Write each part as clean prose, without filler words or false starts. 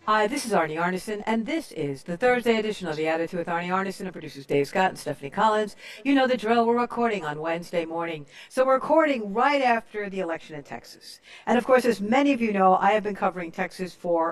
Hi, this is Arnie Arneson, and this is the Thursday edition of The Attitude with Arnie Arneson and producers Dave Scott and Stephanie Collins. You know the drill. We're recording on Wednesday morning. So we're recording right after the election in Texas. And of course, as many of you know, I have been covering Texas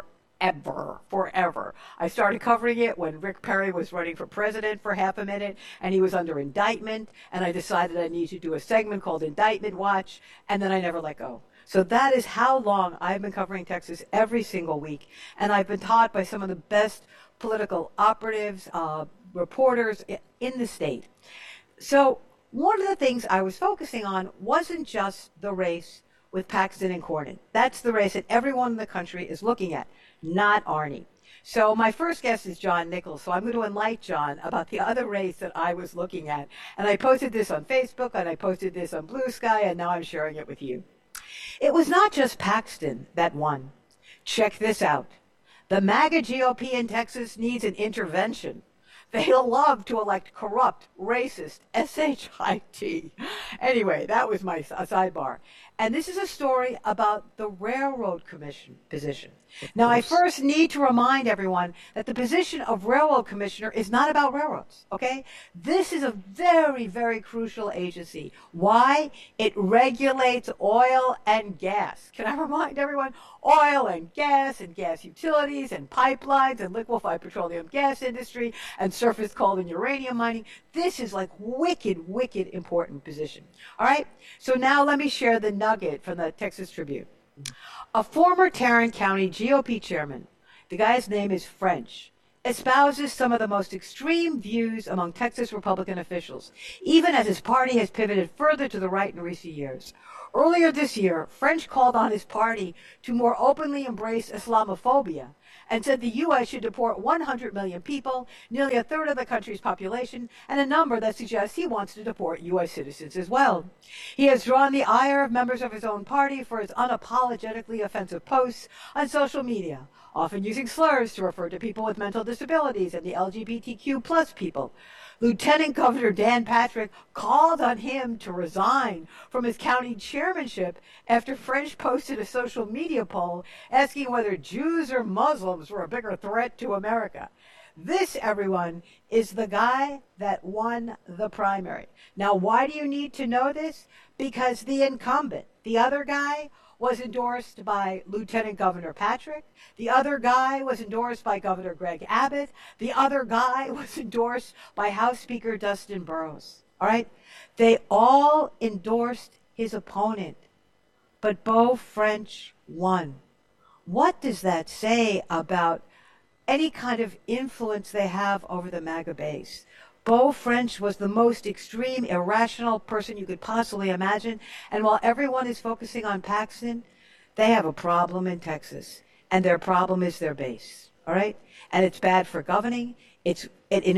forever. I started covering it when Rick Perry was running for president for half a minute and he was under indictment. And I decided I needed to do a segment called Indictment Watch. And then I never let go. So that is how long I've been covering Texas every single week. And I've been taught by some of the best political operatives, reporters in the state. So one of the things I was focusing on wasn't just the race with Paxton and Cornyn. That's the race that everyone in the country is looking at, not Arnie. So my first guest is John Nichols. So I'm going to enlighten John about the other race that I was looking at. And I posted this on Facebook and I posted this on Blue Sky, and now I'm sharing it with you. It was not just Paxton that won. Check this out. The MAGA GOP in Texas needs an intervention. They love to elect corrupt, racist, SHIT. Anyway, that was my sidebar. And this is a story about the Railroad Commission position. Now, I first need to remind everyone that the position of Railroad Commissioner is not about railroads, okay? This is a very, very crucial agency. Why? It regulates oil and gas. Can I remind everyone? Oil and gas utilities and pipelines and liquefied petroleum gas industry and surface coal and uranium mining. This is like wicked important position. All right? So now let me share the nugget from the Texas Tribune. A former Tarrant County GOP chairman, the guy's name is French, espouses some of the most extreme views among Texas Republican officials, even as his party has pivoted further to the right in recent years. Earlier this year, French called on his party to more openly embrace Islamophobia and said the U.S. should deport 100 million people, nearly a third of the country's population, and a number that suggests he wants to deport U.S. citizens as well. He has drawn the ire of members of his own party for his unapologetically offensive posts on social media, often using slurs to refer to people with mental disabilities and the LGBTQ plus people. Lieutenant Governor Dan Patrick called on him to resign from his county chairmanship after French posted a social media poll asking whether Jews or Muslims were a bigger threat to America. This, everyone, is the guy that won the primary. Now, why do you need to know this? Because the incumbent, the other guy, was endorsed by Lieutenant Governor Patrick. The other guy was endorsed by Governor Greg Abbott. The other guy was endorsed by House Speaker Dustin Burrows. All right? They all endorsed his opponent. But Beau French won. What does that say about any kind of influence they have over the MAGA base? Beau French was the most extreme, irrational person you could possibly imagine. And while everyone is focusing on Paxton, they have a problem in Texas. And their problem is their base. All right? And it's bad for governing. It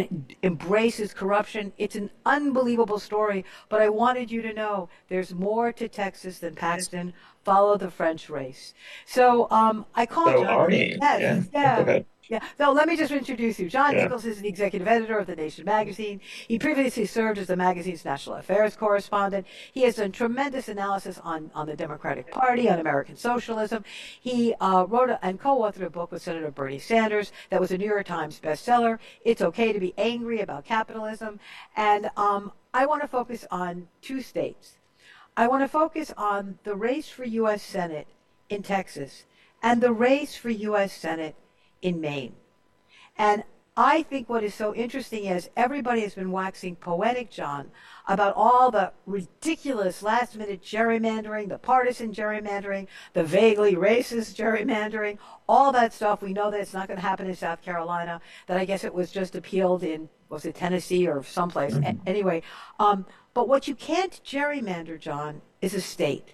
embraces corruption. It's an unbelievable story. But I wanted you to know there's more to Texas than Paxton. Follow the French race. So I called So John. Arnie, Yes, go yeah. ahead. Yeah. So let me just introduce you. John Yeah. Nichols is the executive editor of The Nation magazine. He previously served as the magazine's national affairs correspondent. He has done tremendous analysis on the Democratic Party, on American socialism. He wrote and co-authored a book with Senator Bernie Sanders that was a New York Times bestseller. It's okay to be angry about capitalism. And I want to focus on two states. I want to focus on the race for U.S. Senate in Texas and the race for U.S. Senate in Maine. And I think what is so interesting is everybody has been waxing poetic, John, about all the ridiculous last-minute gerrymandering, the partisan gerrymandering, the vaguely racist gerrymandering, all that stuff. We know that it's not going to happen in South Carolina, that I guess it was just appealed in, was it Tennessee or someplace? Anyway, but what you can't gerrymander, John, is a state.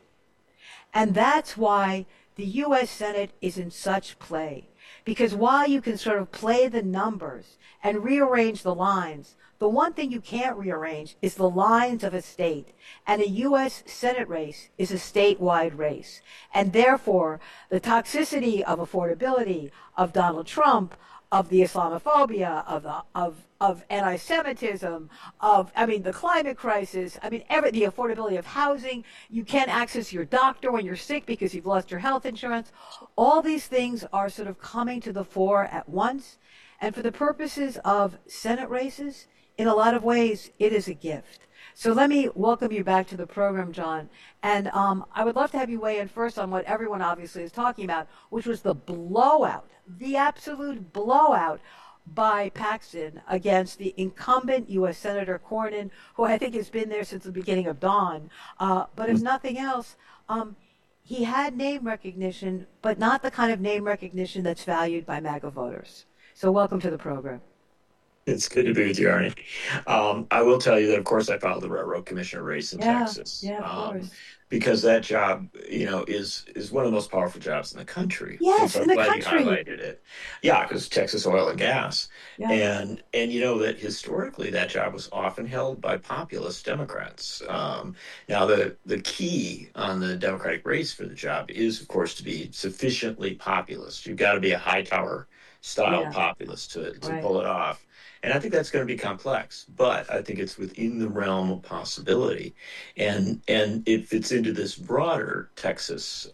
And that's why the U.S. Senate is in such play. Because while you can sort of play the numbers and rearrange the lines, the one thing you can't rearrange is the lines of a state. And a U.S. Senate race is a statewide race. And therefore, the toxicity of affordability, of Donald Trump, of the Islamophobia, of anti-Semitism, the climate crisis. The affordability of housing. You can't access your doctor when you're sick because you've lost your health insurance. All these things are sort of coming to the fore at once. And for the purposes of Senate races, in a lot of ways, it is a gift. So let me welcome you back to the program, John. And I would love to have you weigh in first on what everyone obviously is talking about, which was the blowout, the absolute blowout by Paxton against the incumbent U.S. Senator Cornyn, who I think has been there since the beginning of dawn. But if nothing else, he had name recognition, but not the kind of name recognition that's valued by MAGA voters. So welcome to the program. It's good to be with you, Arnie. I will tell you that, of course, I followed the railroad commissioner race in Texas, Yeah, of course. because that job, is one of the most powerful jobs in the country. And Yes, so in I'm the glad you country. highlighted it. Yeah, because Texas oil and gas, Yeah, and you know that historically that job was often held by populist Democrats. Now the key on the Democratic race for the job is, of course, to be sufficiently populist. You've got to be a Hightower style yeah, populist to right. pull it off. And I think that's going to be complex, but I think it's within the realm of possibility, and it fits into this broader Texas,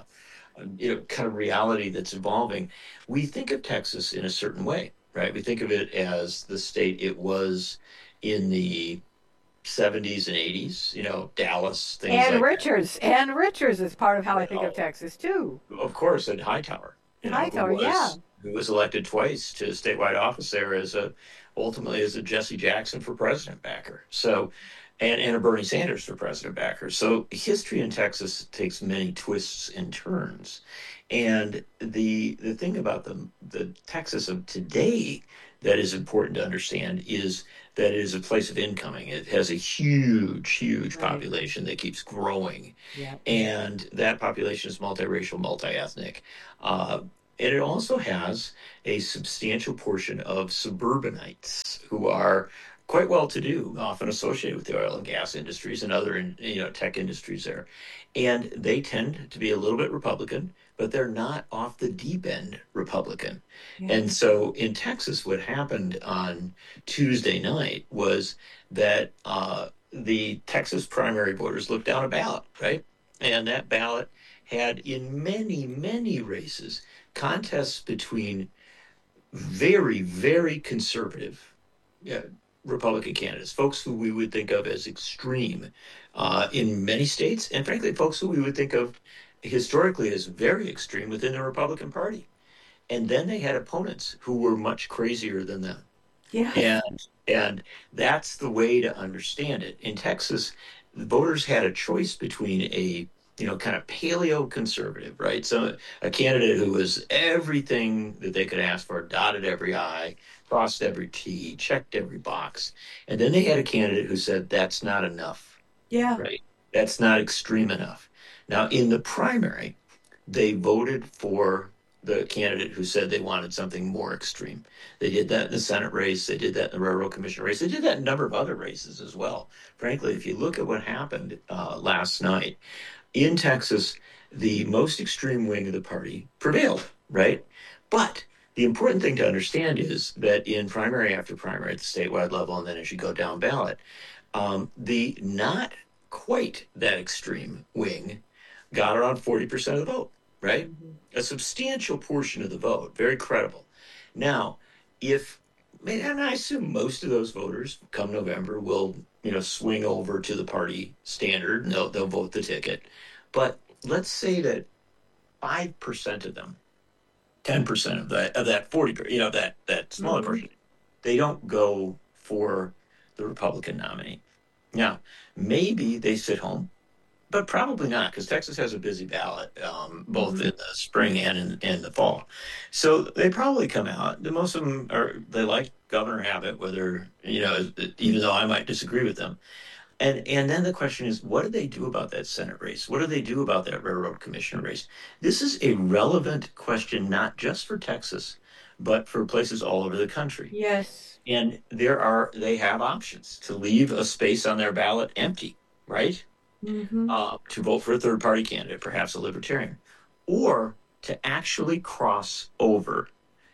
kind of reality that's evolving. We think of Texas in a certain way, right? We think of it as the state it was in the 70s and 80s, Dallas, things Ann like that. Richards. Ann Richards is part of how I think of Well, Texas too. of course, and Hightower, who Hightower, yeah. was elected twice to statewide office there ultimately as a Jesse Jackson for president backer. So, and a Bernie Sanders for president backer. So history in Texas takes many twists and turns. And the thing about the Texas of today that is important to understand is that it is a place of incoming. It has a huge Right. population that keeps growing, Yeah. and that population is multiracial, multi-ethnic. Uh, and it also has a substantial portion of suburbanites who are quite well to do, often associated with the oil and gas industries and other tech industries there. And they tend to be a little bit Republican, but they're not off the deep end Republican. Yeah. And so in Texas, what happened on Tuesday night was that the Texas primary voters looked down a ballot, right? And that ballot had in many races contests between very conservative uh, Republican candidates, folks who we would think of as extreme in many states, and frankly, folks who we would think of historically as very extreme within the Republican Party. And then they had opponents who were much crazier than them. Yes. And that's the way to understand it. In Texas, voters had a choice between a kind of paleo conservative, right? So a candidate who was everything that they could ask for, dotted every I, crossed every T, checked every box. And then they had a candidate who said that's not enough, Yeah. right? That's not extreme enough. Now in the primary, they voted for the candidate who said they wanted something more extreme. They did that in the Senate race. They did that in the Railroad Commission race. They did that in a number of other races as well. Frankly, if you look at what happened last night in Texas, the most extreme wing of the party prevailed, right? But the important thing to understand is that in primary after primary at the statewide level, and then as you go down ballot, the not quite that extreme wing got around 40% of the vote, right? Mhm. A substantial portion of the vote, very credible. Now, if, and I assume most of those voters come November will, swing over to the party standard and they'll vote the ticket. But let's say that 5% of them, 10% of that 40, that smaller Mhm. portion, they don't go for the Republican nominee. Now, maybe they sit home, but probably not, because Texas has a busy ballot, both Mhm. in the spring and in the fall. So they probably come out. The most of them they like Governor Abbott, whether, even though I might disagree with them. And then the question is, what do they do about that Senate race? What do they do about that railroad commissioner race? This is a relevant question, not just for Texas, but for places all over the country. Yes. And they have options to leave a space on their ballot empty, right? Mhm. To vote for a third party candidate, perhaps a libertarian, or to actually cross over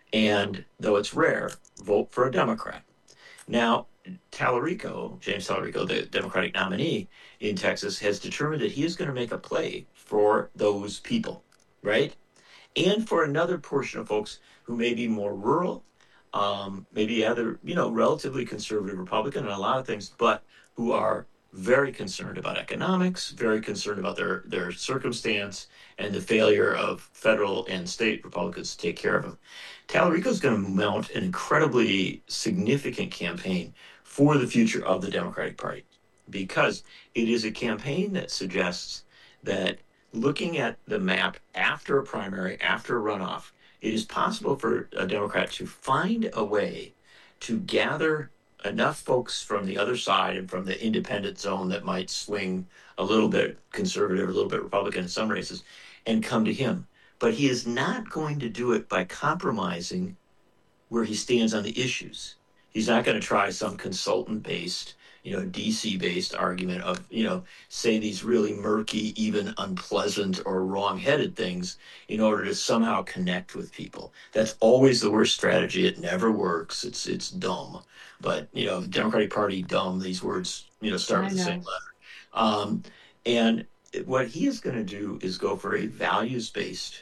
and though it's rare, vote for a Democrat. Now, James Tallarico, the Democratic nominee in Texas, has determined that he is going to make a play for those people, right? And for another portion of folks who may be more rural, maybe other, relatively conservative Republican and a lot of things, but who are very concerned about economics, very concerned about their circumstance and the failure of federal and state Republicans to take care of them. Tallarico is going to mount an incredibly significant campaign for the future of the Democratic Party because it is a campaign that suggests that looking at the map after a primary, after a runoff, it is possible for a Democrat to find a way to gather enough folks from the other side and from the independent zone that might swing a little bit conservative, a little bit Republican in some races, and come to him. But he is not going to do it by compromising where he stands on the issues. He's not going to try some consultant based, DC based argument of, say these really murky, even unpleasant or wrong headed things in order to somehow connect with people. That's always the worst strategy. It never works. It's dumb. But, Democratic Party, dumb, these words, start I with the same know. letter. And what he is going to do is go for a values based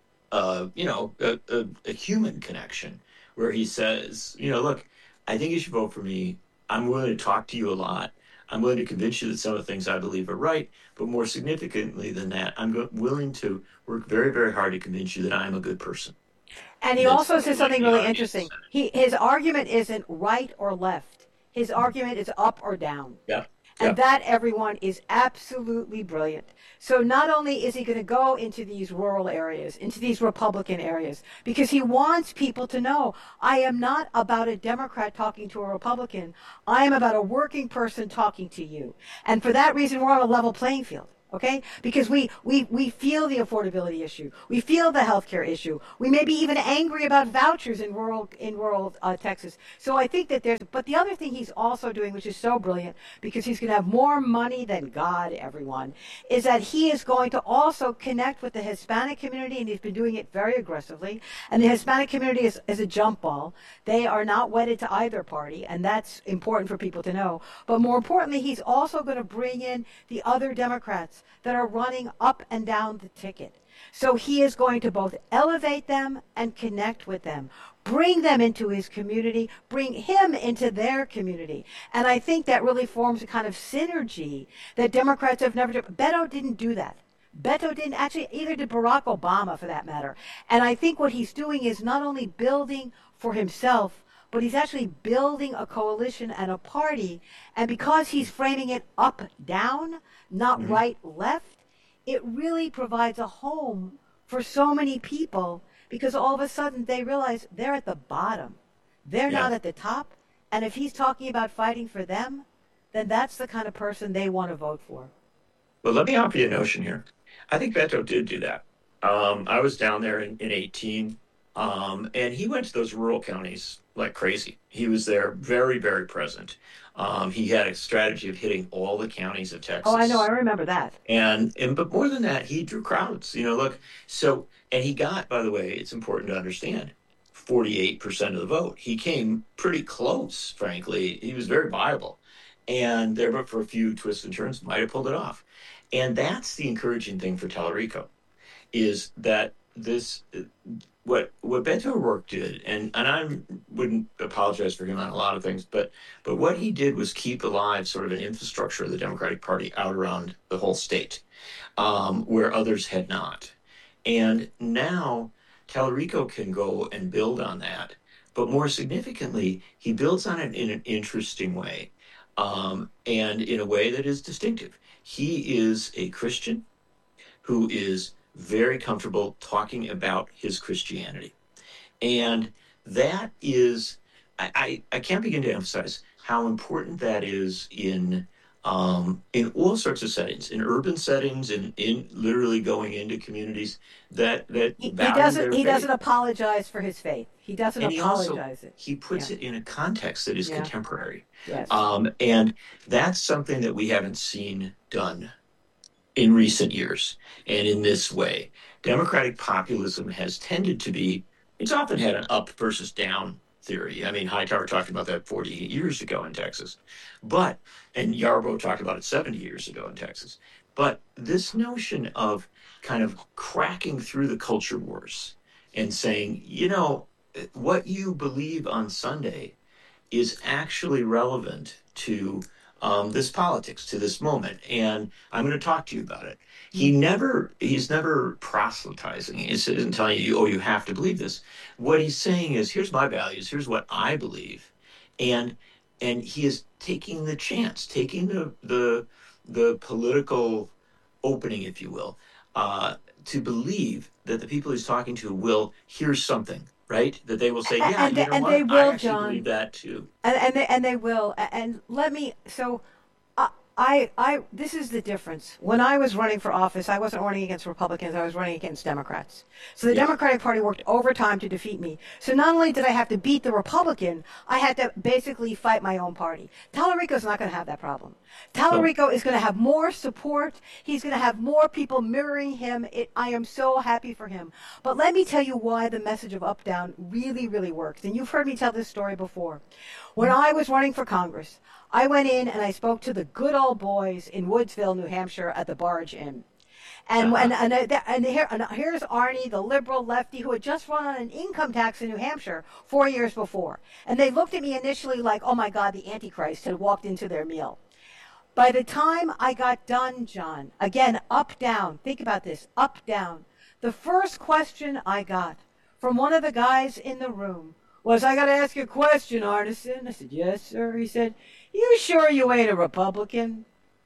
a human connection where he says, look, I think you should vote for me. I'm willing to talk to you a lot. I'm willing to convince you that some of the things I believe are right. But more significantly than that, willing to work very, very hard to convince you that I'm a good person And he and that also somebody says like something me really ought to be in the interesting. Senate. His argument isn't right or left. His argument is up or down. Yeah. And Yeah. that, everyone, is absolutely brilliant. So not only is he going to go into these rural areas, into these Republican areas, because he wants people to know, I am not about a Democrat talking to a Republican. I am about a working person talking to you. And for that reason, we're on a level playing field. Okay? Because we feel the affordability issue. We feel the healthcare issue. We may be even angry about vouchers in rural Texas. So I think that but the other thing he's also doing, which is so brilliant, because he's going to have more money than God, everyone, is that he is going to also connect with the Hispanic community, and he's been doing it very aggressively. And the Hispanic community is a jump ball. They are not wedded to either party, and that's important for people to know. But more importantly, he's also going to bring in the other Democrats that are running up and down the ticket. So he is going to both elevate them and connect with them, bring them into his community, bring him into their community. And I think that really forms a kind of synergy that Democrats have never done. Beto didn't do that. Beto didn't actually, either did Barack Obama for that matter. And I think what he's doing is not only building for himself, but he's actually building a coalition and a party. And because he's framing it up down, not Mhm. right left, it really provides a home for so many people because all of a sudden they realize they're at the bottom. They're Yeah. not at the top. And if he's talking about fighting for them, then that's the kind of person they want to vote for. Well, let me offer you a notion here. I think Beto did do that. I was down there in 18, and he went to those rural counties like crazy. He was there very, very present. He had a strategy of hitting all the counties of Oh, I know. I Texas. remember that. And but more than that, he drew crowds. Look, so and he got, by the way, it's important to understand, 48% of the vote. He came pretty close, frankly. He was very viable. And there, but for a few twists and turns, might have pulled it off. And that's the encouraging thing for Tallarico is that this what Beto O'Rourke did, and I wouldn't apologize for him on a lot of things, but what he did was keep alive sort of an infrastructure of the Democratic Party out around the whole state, where others had not. And now Tallarico can go and build on that. But more significantly, he builds on it in an interesting way, and in a way that is distinctive. He is a Christian who is very comfortable talking about his Christianity. And that is, I can't begin to emphasize how important that is in all sorts of settings, in urban settings, in literally going into communities that He value doesn't their he faith. doesn't apologize for his faith. He doesn't And apologize it. he Yeah. puts it in a context that is Yeah. contemporary. Yes. And that's something that we haven't seen done in recent years and in this way. Democratic populism has tended to be It's often had an up versus down theory. I mean, Hightower talked about that 40 years ago in Texas, but, and Yarborough talked about it 70 years ago in Texas. But this notion of kind of cracking through the culture wars and saying, what you believe on Sunday is actually relevant to this politics, to this moment, and I'm going to talk to you about it. He's never proselytizing. He isn't telling you, oh, you have to believe this. What he's saying is, here's my values, here's what I believe, and he is taking the chance, taking the political opening, if you will, to believe that the people he's talking to will hear something, right? That they will say, yeah, you know And they what? I will, actually believe John. that too. And they will. And let me. So this is the difference. When I was running for office, I wasn't running against Republicans. I was running against Democrats. So the Yeah. Democratic Party worked overtime to defeat me. So not only did I have to beat the Republican, I had to basically fight my own party. Tallarico's not going to have that problem. No. Tallarico is going to have more support. He's going to have more people mirroring him. I am so happy for him. But let me tell you why the message of up down really, really works. And you've heard me tell this story before. When I was running for Congress, I went in and I spoke to the good old boys in Woodsville, New Hampshire, at the Barge Inn. Uh-huh. And here's Arnie, the liberal lefty who had just run on an income tax in New Hampshire 4 years before. And they looked at me initially like, oh my God, the Antichrist had walked into their meal. By the time I got done, John, again, up, down, think about this, up, down. The first question I got from one of the guys in the room was, I got to ask you a question, Arneson. I said, yes, sir. He said, you sure you ain't a Republican?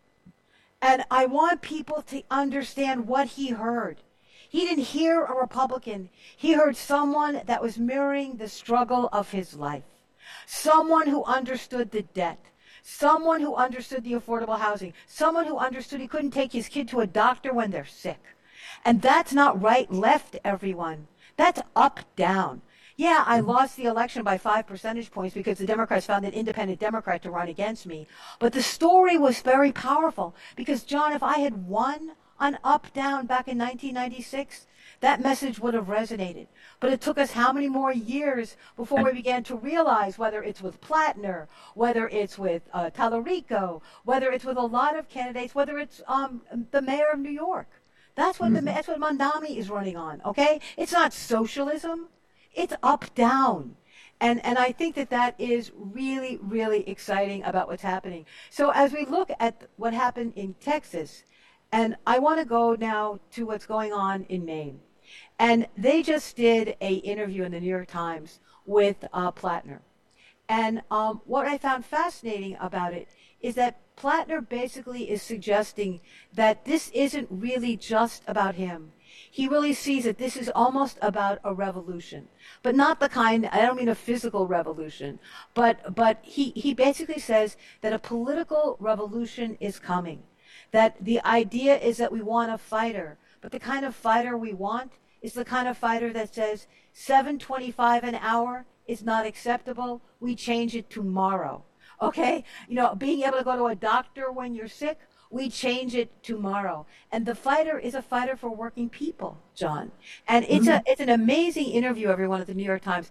And I want people to understand what he heard. He didn't hear a Republican. He heard someone that was mirroring the struggle of his life. Someone who understood the debt. Someone who understood the affordable housing. Someone who understood he couldn't take his kid to a doctor when they're sick. And that's not right left, everyone. That's up down. Yeah, I lost the election by 5 percentage points because the Democrats found an independent Democrat to run against me. But the story was very powerful because, John, if I had won on up down back in 1996, that message would have resonated. But it took us how many more years before we began to realize, whether it's with Plattner, whether it's with Tallarico, whether it's with a lot of candidates, whether it's the mayor of New York. Mhm. That's what Mandami is running on. Okay, it's not socialism. It's up down. And I think that that is really, really exciting about what's happening. So as we look at what happened in Texas, and I want to go now to what's going on in Maine. And they just did a interview in the New York Times with Plattner. And what I found fascinating about it is that Plattner basically is suggesting that this isn't really just about him. He really sees that this is almost about a revolution, but not the kind, I don't mean a physical revolution, but he basically says that a political revolution is coming. That the idea is that we want a fighter, but the kind of fighter we want is the kind of fighter that says 7.25 an hour is not acceptable. We change it tomorrow. Okay? Being able to go to a doctor when you're sick, we change it tomorrow. And the fighter is a fighter for working people, John. And it's an amazing interview, everyone, at the New York Times.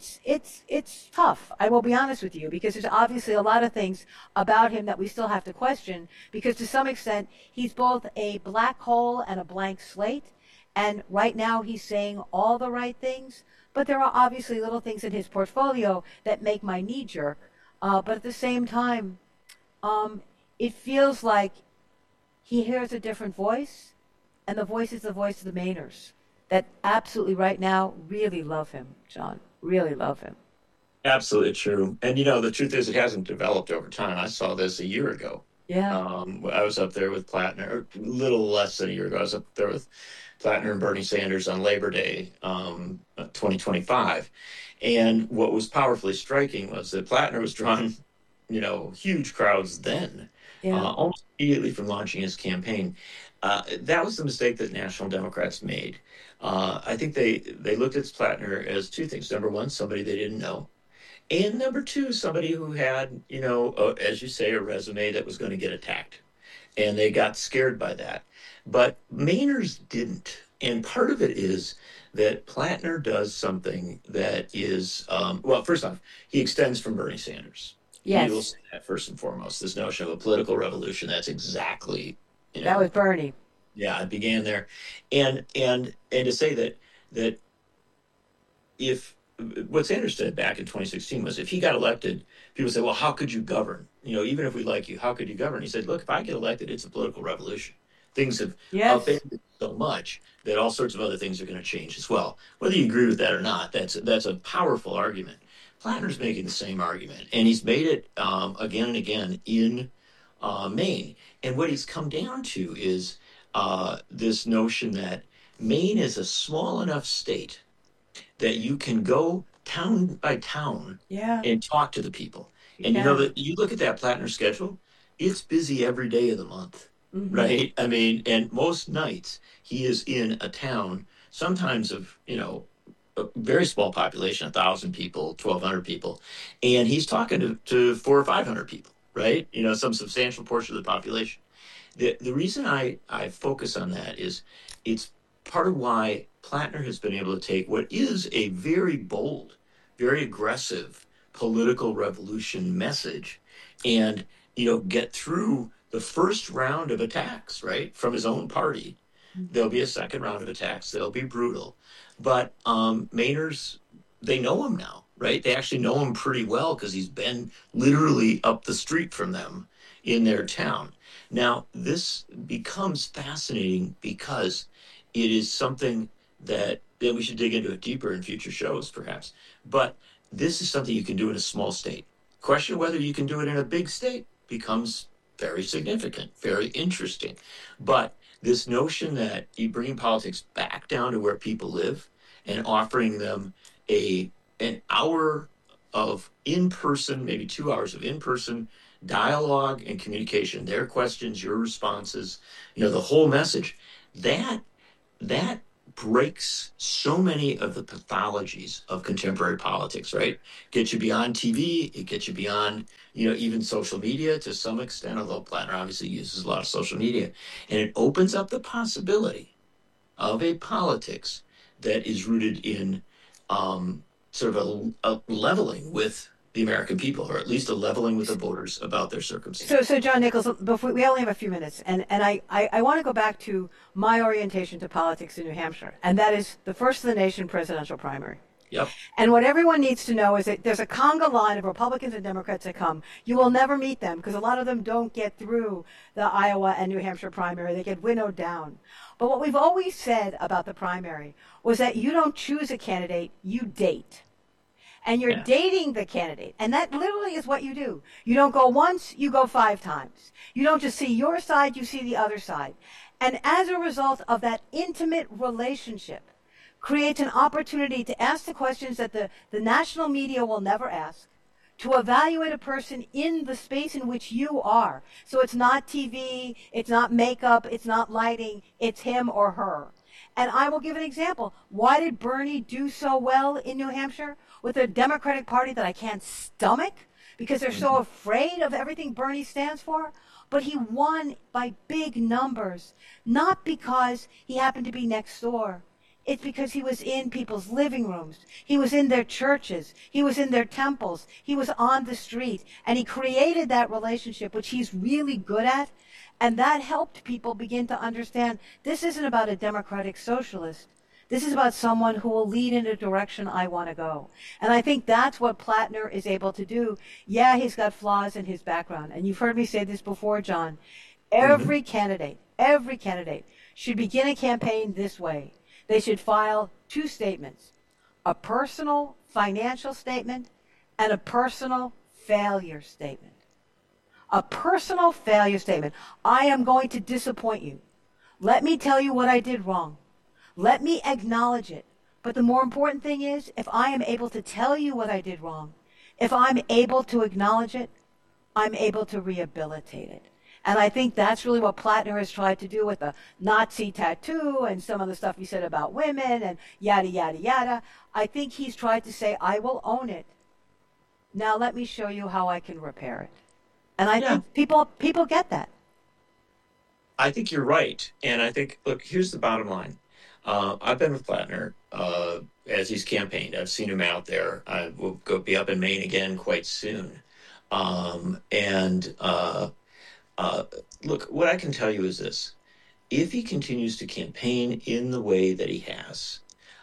It's tough. I will be honest with you, because there's obviously a lot of things about him that we still have to question, because to some extent he's both a black hole and a blank slate. And right now he's saying all the right things, but there are obviously little things in his portfolio that make my knee jerk. But at the same time, um, it feels like he hears a different voice, and the voice is the voice of the Mainers that absolutely right now really love him, John. Really love him. Absolutely true. And the truth is, it hasn't developed over time. I saw this a year ago. Yeah. I was up there with Plattner, a little less than a year ago. I was up there with Plattner and Bernie Sanders on Labor Day, 2025. And what was powerfully striking was that Plattner was drawing, huge crowds then, Yeah. almost immediately from launching his campaign. That was the mistake that National Democrats made. I think they looked at Plattner as two things. Number one, somebody they didn't know. And number two, somebody who had, as you say, a resume that was going to get attacked. And they got scared by that. But Mainers didn't. And part of it is that Plattner does something that is, well, first off, he extends from Bernie Sanders. He will Yes, say that first and foremost. This notion of a political revolution, that's exactly, you that was know, Bernie. yeah, it began there. And to say that if what Sanders said back in 2016 was if he got elected, people say, well, how could you govern? Even if we like you, how could you govern? He said, look, if I get elected, it's a political revolution. Things have Yes. upended so much that all sorts of other things are going to change as well. Whether you agree with that or not, that's a powerful argument. Plattner's making the same argument, and he's made it again and again in Maine. And what he's come down to is this notion that Maine is a small enough state that you can go town by town Yeah, and talk to the people. you And you know can. that you look at that Plattner schedule, it's busy every day of the month, Hmm. right? I mean, and most nights he is in a town, sometimes of, a very small population, 1,000 people, 1,200 people, and he's talking to 400 or 500 people, right? Some substantial portion of the population. The reason I focus on that is it's part of why Plattner has been able to take what is a very bold, very aggressive political revolution message and get through the first round of attacks, right, from his own party. There'll be a second round of attacks. They'll be brutal. But Mainers, they know him now, right? They actually know him pretty well because he's been literally up the street from them in their town. Now, this becomes fascinating because it is something that we should dig into it deeper in future shows, perhaps. But this is something you can do in a small state. Question whether you can do it in a big state becomes very significant, very interesting. But this notion that you bring politics back down to where people live and offering them a an hour of in-person, maybe 2 hours of in-person dialogue and communication, their questions, your responses, the whole message, that that breaks so many of the pathologies of contemporary politics, right? Gets you beyond TV, it gets you beyond, even social media to some extent, although Plattner obviously uses a lot of social media. And it opens up the possibility of a politics that is rooted in sort of a leveling with the American people, or at least a leveling with the voters about their So, circumstances. so John Nichols, before we only have a few minutes, and I want to go back to my orientation to politics in New Hampshire, and that is the first of the nation presidential primary. Yep. And what everyone needs to know is that there's a conga line of Republicans and Democrats that come. You will never meet them because a lot of them don't get through the Iowa and New Hampshire primary. They get winnowed down. But what we've always said about the primary was that you don't choose a candidate, you date. And you're Yeah. dating the candidate. And that literally is what you do. You don't go once, you go 5 times. You don't just see your side, you see the other side. And as a result of that intimate relationship, creates an opportunity to ask the questions that the national media will never ask, to evaluate a person in the space in which you are. So it's not TV, it's not makeup, it's not lighting, it's him or her. And I will give an example. Why did Bernie do so well in New Hampshire with a Democratic Party that I can't stomach? Because they're so Mhm. afraid of everything Bernie stands for. But he won by big numbers, not because he happened to be next door. It's because he was in people's living rooms. He was in their churches. He was in their temples. He was on the street. And he created that relationship, which he's really good at. And that helped people begin to understand this isn't about a democratic socialist. This is about someone who will lead in a direction I want to go. And I think that's what Plattner is able to do. Yeah, he's got flaws in his background. And you've heard me say this before, John. Mhm. Every candidate should begin a campaign this way. They should file 2 statements, a personal financial statement and a personal failure statement. A personal failure statement. I am going to disappoint you. Let me tell you what I did wrong. Let me acknowledge it. But the more important thing is, if I am able to tell you what I did wrong, if I'm able to acknowledge it, I'm able to rehabilitate it. And I think that's really what Plattner has tried to do with the Nazi tattoo and some of the stuff he said about women and yada, yada, yada. I think he's tried to say, I will own it. Now let me show you how I can repair it. And I Yeah. think people get that. I think you're right. And I think, look, here's the bottom line. I've been with Plattner as he's campaigned. I've seen him out there. I will be up in Maine again quite soon. And look, what I can tell you is this. If he continues to campaign in the way that he has,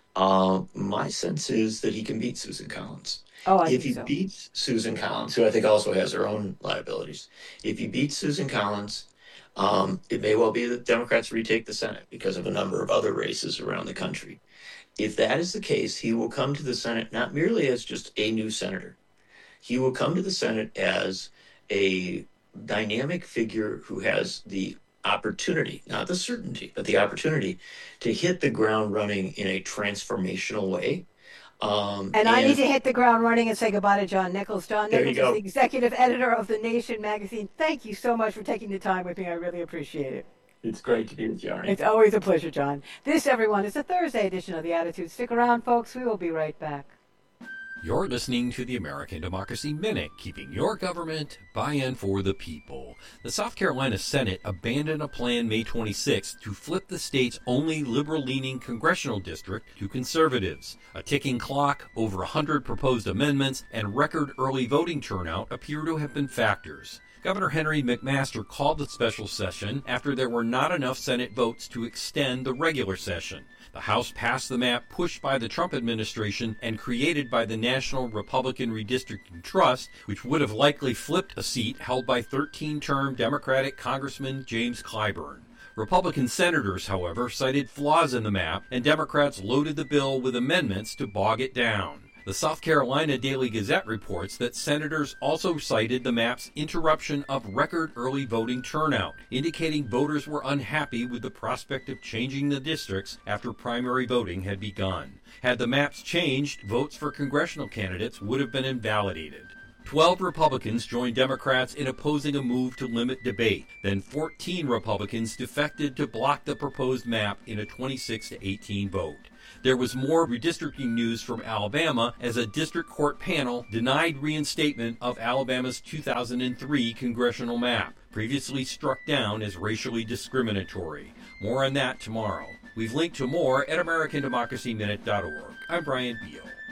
my sense is that he can beat Susan Collins. Oh, I If think he so. beats Susan Collins, who I think also has her own liabilities, if he beats Susan Collins, it may well be that Democrats retake the Senate because of a number of other races around the country. If that is the case, he will come to the Senate not merely as just a new senator. He will come to the Senate as a dynamic figure who has the opportunity, not the certainty, but the opportunity to hit the ground running in a transformational way. And I need And to hit the ground running and say goodbye to John Nichols. John there you Nichols is the go. executive editor of The Nation magazine. Thank you so much for taking the time with me. I really appreciate it. It's great to be with you, Arnie. It's always a pleasure, John. This, everyone, is a Thursday edition of The Attitude. Stick around, folks. We will be right back. You're listening to the American Democracy Minute, keeping your government by and for the people. The South Carolina Senate abandoned a plan May 26th to flip the state's only liberal-leaning congressional district to conservatives. A ticking clock, over 100 proposed amendments, and record early voting turnout appear to have been factors. Governor Henry McMaster called the special session after there were not enough Senate votes to extend the regular session. The House passed the map pushed by the Trump administration and created by the National Republican Redistricting Trust, which would have likely flipped a seat held by 13-term Democratic Congressman James Clyburn. Republican senators, however, cited flaws in the map, and Democrats loaded the bill with amendments to bog it down. The South Carolina Daily Gazette reports that senators also cited the map's interruption of record early voting turnout, indicating voters were unhappy with the prospect of changing the districts after primary voting had begun. Had the maps changed, votes for congressional candidates would have been invalidated. 12 Republicans joined Democrats in opposing a move to limit debate. Then 14 Republicans defected to block the proposed map in a 26-18 vote. There was more redistricting news from Alabama as a district court panel denied reinstatement of Alabama's 2003 congressional map, previously struck down as racially discriminatory. More on that tomorrow. We've linked to more at AmericanDemocracyMinute.org. I'm Brian Beal.